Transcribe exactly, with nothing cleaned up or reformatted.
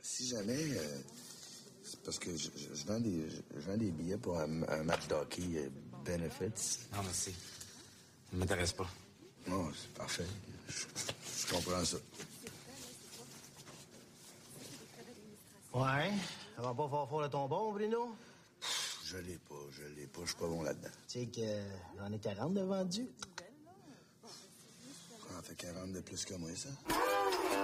si jamais... Euh, c'est parce que je, je, je, vends des, je, je vends des billets pour un, un match d'hockey euh, benefits. Non, merci. Ça ne m'intéresse pas. Non, c'est parfait. Je, je comprends ça. Ouais. Ça va pas fort fort de ton bon, Bruno? Je l'ai pas, je l'ai pas. Je suis pas bon là-dedans. Tu sais que j'en ai quarante de vendus. Ça en fait quarante de plus que moi, ça.